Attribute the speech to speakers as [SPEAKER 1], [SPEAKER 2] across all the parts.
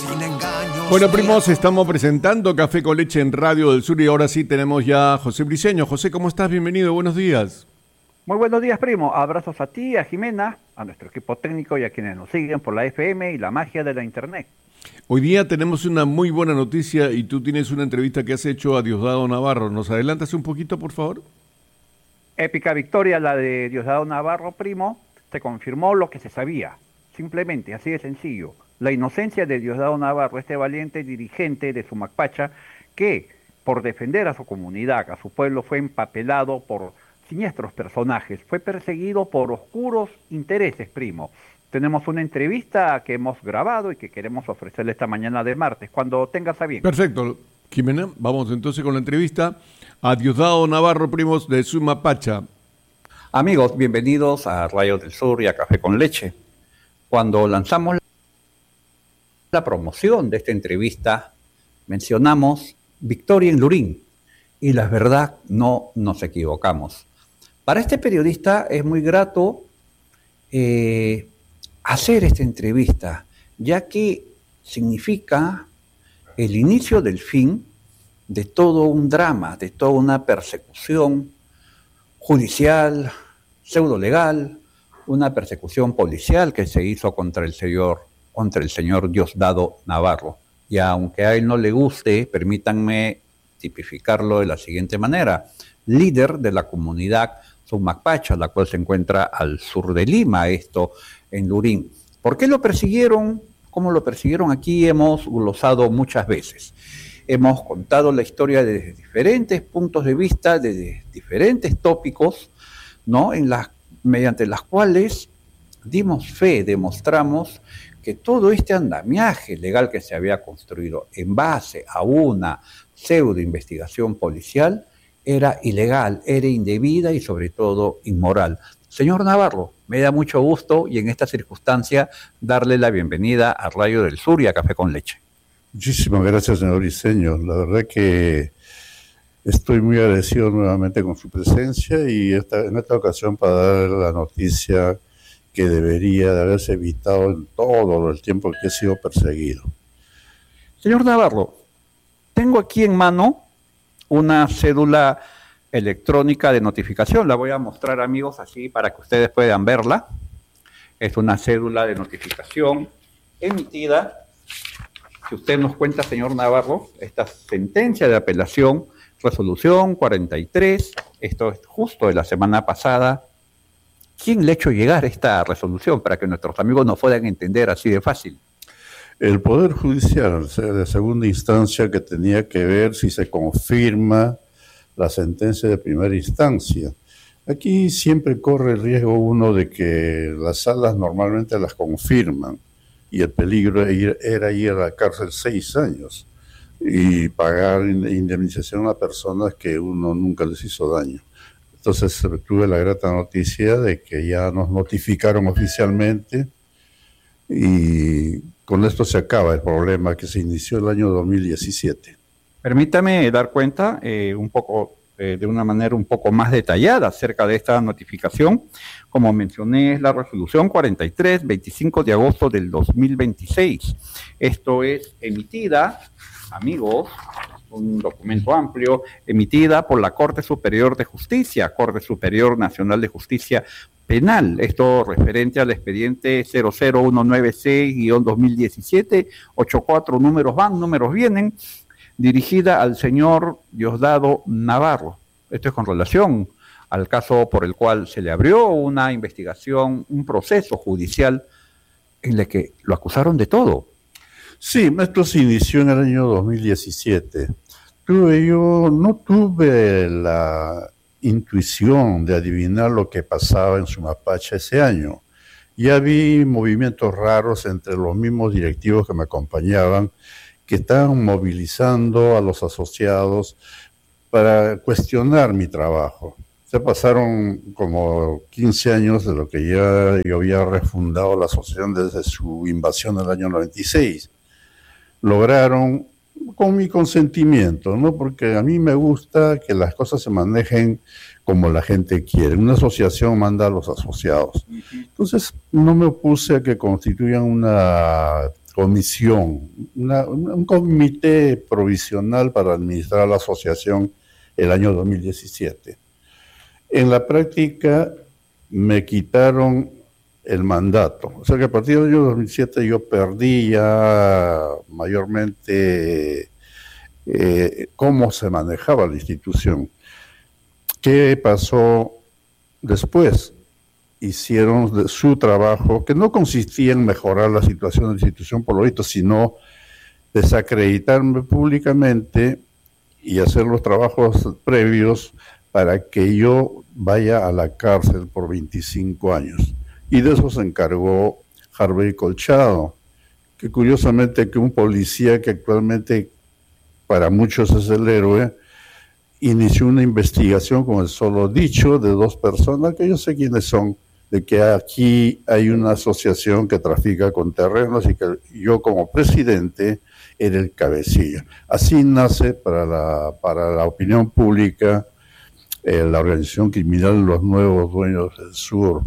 [SPEAKER 1] sin engaños.
[SPEAKER 2] Bueno, primos, estamos presentando Café con Leche en Radio del Sur y ahora sí tenemos ya a José Briceño. José, ¿cómo estás? Bienvenido, buenos días.
[SPEAKER 3] Muy buenos días, primo. Abrazos a ti, a Jimena, a nuestro equipo técnico y a quienes nos siguen por la FM y la magia de la Internet.
[SPEAKER 2] Hoy día tenemos una muy buena noticia y tú tienes una entrevista que has hecho a Diosdado Navarro. ¿Nos adelantas un poquito, por favor?
[SPEAKER 3] Épica victoria la de Diosdado Navarro, primo. Se confirmó lo que se sabía. Simplemente, así de sencillo. La inocencia de Diosdado Navarro, este valiente dirigente de Sumacpacha, que por defender a su comunidad, a su pueblo, fue empapelado por siniestros personajes, fue perseguido por oscuros intereses, primo. Tenemos una entrevista que hemos grabado y que queremos ofrecerle esta mañana de martes, cuando tengas a bien.
[SPEAKER 2] Perfecto, Jimena, vamos entonces con la entrevista a Diosdado Navarro, primos de Sumacpacha.
[SPEAKER 4] Amigos, bienvenidos a Radio del Sur y a Café con Leche. Cuando lanzamos la promoción de esta entrevista, mencionamos victoria en Lurín, y la verdad no nos equivocamos. Para este periodista es muy grato hacer esta entrevista, ya que significa el inicio del fin de todo un drama, de toda una persecución judicial, pseudo-legal, una persecución policial que se hizo contra el señor Diosdado Navarro. Y aunque a él no le guste, permítanme tipificarlo de la siguiente manera: líder de la comunidad Sumacpacha, la cual se encuentra al sur de Lima, esto en Lurín. ¿Por qué lo persiguieron? ¿Cómo lo persiguieron? Aquí hemos glosado muchas veces. Hemos contado la historia desde diferentes puntos de vista, desde diferentes tópicos, ¿no? Mediante las cuales dimos fe, demostramos que todo este andamiaje legal que se había construido en base a una pseudo investigación policial era ilegal, era indebida y sobre todo inmoral. Señor Navarro, me da mucho gusto y en esta circunstancia darle la bienvenida a Radio del Sur y a Café con Leche.
[SPEAKER 5] Muchísimas gracias, señor Briceño. La verdad que estoy muy agradecido nuevamente con su presencia y en esta ocasión para dar la noticia que debería de haberse evitado en todo el tiempo que he sido perseguido.
[SPEAKER 4] Señor Navarro, tengo aquí en mano una cédula electrónica de notificación. La voy a mostrar, amigos, así para que ustedes puedan verla. Es una cédula de notificación emitida. Si usted nos cuenta, señor Navarro, esta sentencia de apelación, resolución 43, esto es justo de la semana pasada. ¿Quién le ha hecho llegar esta resolución para que nuestros amigos nos puedan entender así de fácil?
[SPEAKER 5] El Poder Judicial de segunda instancia, que tenía que ver si se confirma la sentencia de primera instancia. Aquí siempre corre el riesgo uno de que las salas normalmente las confirman y el peligro era ir a la cárcel 6 años y pagar indemnización a personas que uno nunca les hizo daño. Entonces tuve la grata noticia de que ya nos notificaron oficialmente y con esto se acaba el problema que se inició el año 2017.
[SPEAKER 4] Permítame dar cuenta de una manera un poco más detallada acerca de esta notificación. Como mencioné, es la resolución 43, 25 de agosto del 2026. Esto es emitida, amigos, un documento amplio, emitida por la Corte Superior de Justicia, Corte Superior Nacional de Justicia Penal. Esto referente al expediente 00196-2017, 84 números van, números vienen, dirigida al señor Diosdado Navarro. Esto es con relación al caso por el cual se le abrió una investigación, un proceso judicial en el que lo acusaron de todo.
[SPEAKER 5] Sí, esto se inició en el año 2017. Yo no tuve la intuición de adivinar lo que pasaba en Sumacpacha ese año. Ya vi movimientos raros entre los mismos directivos que me acompañaban, que estaban movilizando a los asociados para cuestionar mi trabajo. Se pasaron como 15 años de lo que ya yo había refundado la asociación desde su invasión en el año 96. Lograron, con mi consentimiento, ¿no? Porque a mí me gusta que las cosas se manejen como la gente quiere. Una asociación manda a los asociados. Entonces no me opuse a que constituyan una comisión, un comité provisional para administrar la asociación el año 2017. En la práctica me quitaron el mandato, o sea que a partir del año 2007 yo perdí ya mayormente cómo se manejaba la institución. ¿Qué pasó después? Hicieron su trabajo, que no consistía en mejorar la situación de la institución por lo visto, sino desacreditarme públicamente y hacer los trabajos previos para que yo vaya a la cárcel por 25 años. Y de eso se encargó Harvey Colchado, que curiosamente que un policía que actualmente para muchos es el héroe, inició una investigación con el solo dicho de dos personas, que yo sé quiénes son, de que aquí hay una asociación que trafica con terrenos y que yo como presidente era el cabecilla. Así nace para la opinión pública la organización criminal Los Nuevos Dueños del Sur.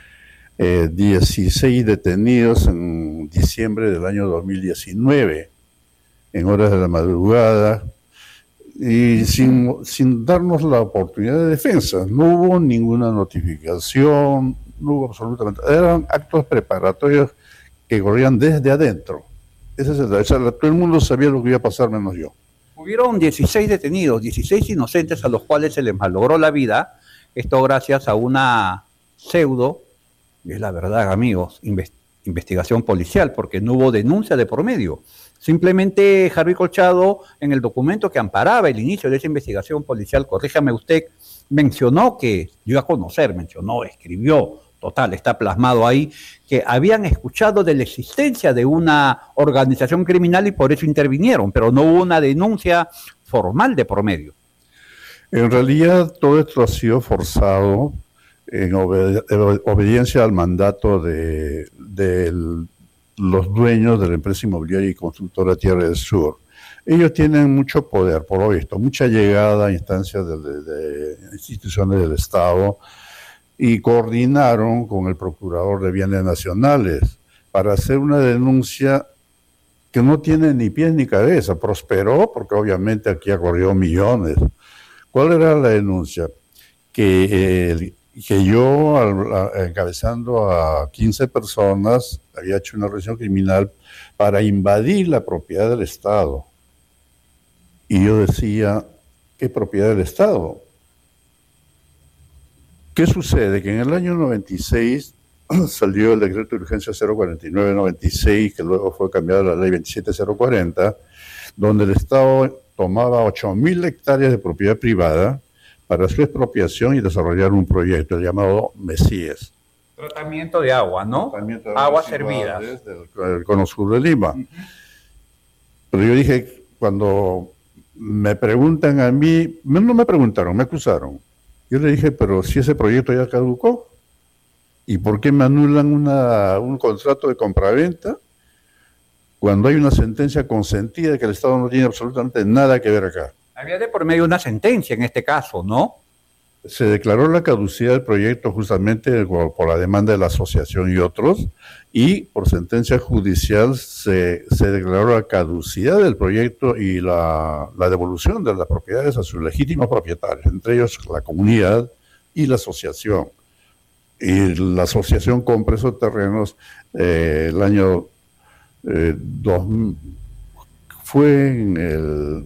[SPEAKER 5] 16 detenidos en diciembre del año 2019, en horas de la madrugada, y sin darnos la oportunidad de defensa. No hubo ninguna notificación, no hubo absolutamente, eran actos preparatorios que corrían desde adentro. Todo el mundo sabía lo que iba a pasar menos yo.
[SPEAKER 4] Hubieron 16 detenidos, 16 inocentes a los cuales se les malogró la vida, esto gracias a una pseudo, y es la verdad amigos, investigación policial, porque no hubo denuncia de por medio. Simplemente Harvey Colchado, en el documento que amparaba el inicio de esa investigación policial, corríjame usted, mencionó que, dio a conocer, escribió, total, está plasmado ahí, que habían escuchado de la existencia de una organización criminal y por eso intervinieron, pero no hubo una denuncia formal de por medio.
[SPEAKER 5] En realidad todo esto ha sido forzado en obediencia al mandato de los dueños de la empresa inmobiliaria y constructora Tierra del Sur. Ellos tienen mucho poder, por lo visto, mucha llegada a instancias de instituciones del Estado, y coordinaron con el procurador de bienes nacionales para hacer una denuncia que no tiene ni pies ni cabeza. Prosperó porque obviamente aquí ha corrido millones. ¿Cuál era la denuncia? Que yo, encabezando a 15 personas, había hecho una organización criminal para invadir la propiedad del Estado. Y yo decía, ¿qué propiedad del Estado? ¿Qué sucede? Que en el año 96 salió el decreto de urgencia 049-96, que luego fue cambiado a la ley 27040, donde el Estado tomaba 8.000 hectáreas de propiedad privada para su expropiación y desarrollar un proyecto llamado Mesías.
[SPEAKER 4] Tratamiento de agua, ¿no?
[SPEAKER 5] Tratamiento de
[SPEAKER 4] aguas servidas.
[SPEAKER 5] Del Cono Sur de Lima. Uh-huh. Pero yo dije, cuando me preguntan a mí, no me preguntaron, me acusaron. Yo le dije, pero si ese proyecto ya caducó, ¿y por qué me anulan un contrato de compraventa cuando hay una sentencia consentida que el Estado no tiene absolutamente nada que ver acá?
[SPEAKER 4] Había de por medio una sentencia en este caso, ¿no?
[SPEAKER 5] Se declaró la caducidad del proyecto justamente por la demanda de la asociación y otros, y por sentencia judicial se declaró la caducidad del proyecto y la devolución de las propiedades a sus legítimos propietarios, entre ellos la comunidad y la asociación. Y la asociación compra esos terrenos el año 2000, fue en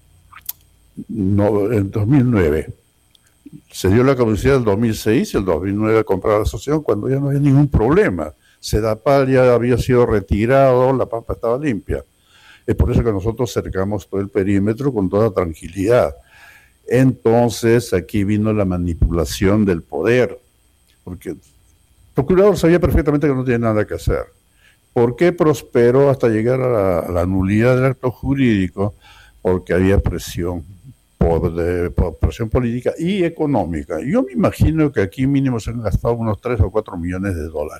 [SPEAKER 5] 2009. Se dio la caducidad del 2006 y el 2009 compró la asociación cuando ya no había ningún problema. Sedapal ya había sido retirado, la pampa estaba limpia. Es por eso que nosotros cercamos todo el perímetro con toda tranquilidad. Entonces aquí vino la manipulación del poder, porque el procurador sabía perfectamente que no tenía nada que hacer. ¿Por qué prosperó hasta llegar a la nulidad del acto jurídico? Porque había presión. Por presión política y económica. Yo me imagino que aquí mínimo se han gastado unos 3 o 4 millones de dólares.